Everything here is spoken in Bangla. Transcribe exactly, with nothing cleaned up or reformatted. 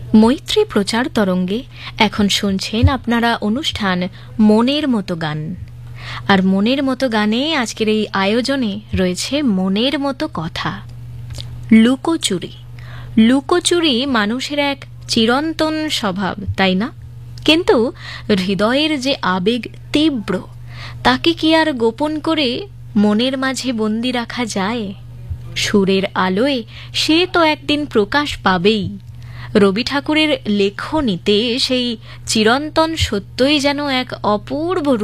মৈত্রী প্রচার তরঙ্গে এখন শুনছেন আপনারা অনুষ্ঠান মনের মতো গান। আর মনের মতো গানে আজকের এই আয়োজনে রয়েছে মনের মতো কথা। লুকোচুরি। লুকোচুরি মানুষের এক চিরন্তন স্বভাব, তাই না? কিন্তু হৃদয়ের যে আবেগ তীব্র, তাকে কি আর গোপন করে মনের মাঝে বন্দি রাখা যায়? সুরের আলোয় সে তো একদিন প্রকাশ পাবেই। রবি ঠাকুরের লেখনীতে সেই চিরন্তন সত্যই যেন এক অপূর্ব